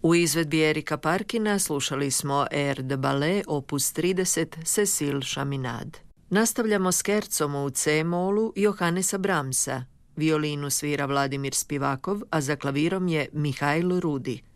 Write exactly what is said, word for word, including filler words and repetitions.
U izvedbi Erika Parkina slušali smo Air de Ballet opus trideset Cécile Chaminade. Nastavljamo skercom u C-molu Johannesa Brahmsa. Violinu svira Vladimir Spivakov, a za klavirom je Mihail Rudi.